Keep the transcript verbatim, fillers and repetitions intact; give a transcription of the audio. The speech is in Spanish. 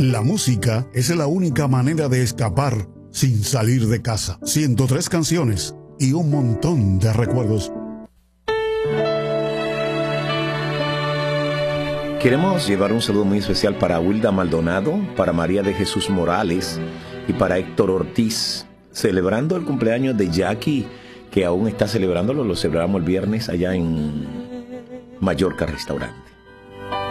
La música es la única manera de escapar sin salir de casa. ciento tres canciones y un montón de recuerdos. Queremos llevar un saludo muy especial para Wilda Maldonado, para María de Jesús Morales y para Héctor Ortiz, celebrando el cumpleaños de Jackie, que aún está celebrándolo. Lo celebramos el viernes allá en Mallorca Restaurant.